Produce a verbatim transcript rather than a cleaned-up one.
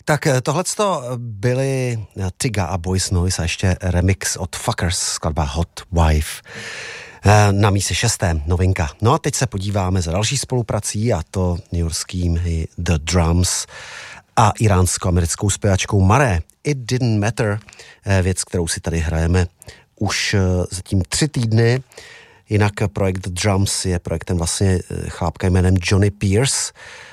Tak tohleto byly Tyga a Boys Noise a ještě remix od Fuckers, skladba Hot Wife. Na místě šesté novinka. No a teď se podíváme za další spoluprací, a to newyorským The Drums a iránsko-americkou zpěvačkou Maré. It Didn't Matter, věc, kterou si tady hrajeme už zatím tři týdny. Jinak projekt The Drums je projektem vlastně chlápka jménem Johnny Pierce.